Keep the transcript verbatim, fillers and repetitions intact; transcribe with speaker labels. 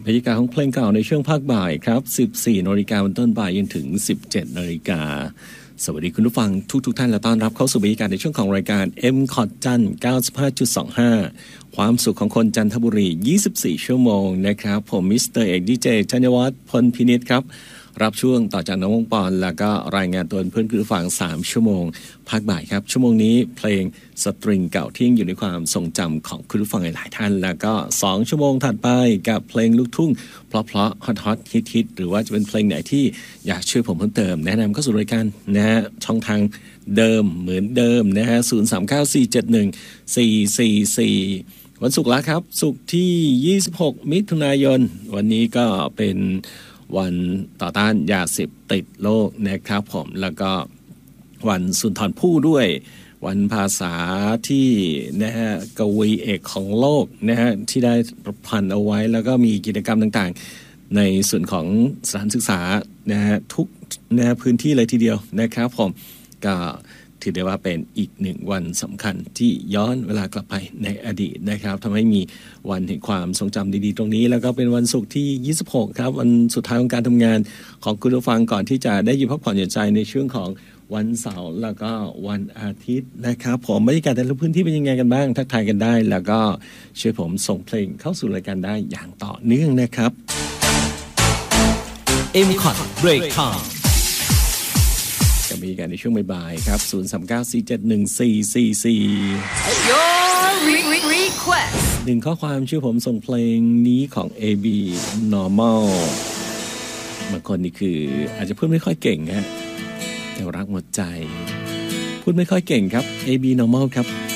Speaker 1: บรรยากาศของเพลงเก่าในช่วงภาคบ่ายครับสิบสี่นาฬิกาเป็นต้นไปจนถึงสิบเจ็ดนาฬิกาสวัสดีคุณผู้ฟังทุกทุกท่านและต้อนรับเข้าสู่บรรยากาศในช่วงของรายการ M คอร์ดจันทร์ เก้าสิบห้าจุดสองห้า ความสุขของคนจันทบุรียี่สิบสี่ชั่วโมงนะครับผมมิสเตอร์เอกดีเจธัญวัฒน์พลพินิจครับรับช่วงต่อจากน้องวงปอนแล้วก็รายงานตัวเพื่อนคุณผู้ฟังสามชั่วโมงภาคบ่ายครับชั่วโมงนี้เพลงสตริงเก่าที่ยังอยู่ในความทรงจำของคุณผู้ฟังหลายท่านแล้วก็สองชั่วโมงถัดไปกับเพลงลูกทุ่งเพราะๆฮอตๆฮิตๆหรือว่าจะเป็นเพลงไหนที่อยากช่วยผมเพิ่มเติมแนะนำเข้าสู่รายการนะฮะช่องทางเดิมเหมือนเดิมนะฮะศูนย์ สาม เก้า สี่ เจ็ด หนึ่ง สี่ สี่ สี่วันศุกร์แล้วครับศุกร์ที่ยี่สิบหกมิถุนายนวันนี้ก็เป็นวันต่อต้านยาเสพติดโลกนะครับผมแล้วก็วันสุนทรภู่ด้วยวันภาษาที่นะฮะกวีเอกของโลกนะฮะที่ได้ประพันธ์เอาไว้แล้วก็มีกิจกรรมต่างๆในส่วนของสถานศึกษานะฮะทุกนะฮะพื้นที่เลยทีเดียวนะครับผมก็ถือได้ว่าเป็นอีกหนึ่งวันสำคัญที่ย้อนเวลากลับไปในอดีตนะครับทำให้มีวันแห่งความทรงจำดีๆตรงนี้แล้วก็เป็นวันศุกร์ที่ยี่สิบหกครับวันสุดท้ายของการทำงานของคุณผู้ฟังก่อนที่จะได้หยุดพักผ่อนหย่อนใจในช่วงของวันเสาร์แล้วก็วันอาทิตย์นะครับผมบรรยากาศแต่ละพื้นที่เป็นยังไงกันบ้างทักทายกันได้แล้วก็ช่วยผมส่งเพลงเข้าสู่รายการได้อย่างต่อเนื่องนะครับ
Speaker 2: M คอร์ด Break Time
Speaker 1: กับมีกันในช่วงบ่ายๆครับศูนย์ สาม เก้า สี่ เจ็ด หนึ่ง สี่ สี่ สี่
Speaker 3: Your request
Speaker 1: หนึ่งข้อความชื่อผมส่งเพลงนี้ของ เอ บี Normal บางคนนี่คืออาจจะพูดไม่ค่อยเก่งฮะแต่รักหมดใจพูดไม่ค่อยเก่งครับ เอ บี Normal ครับ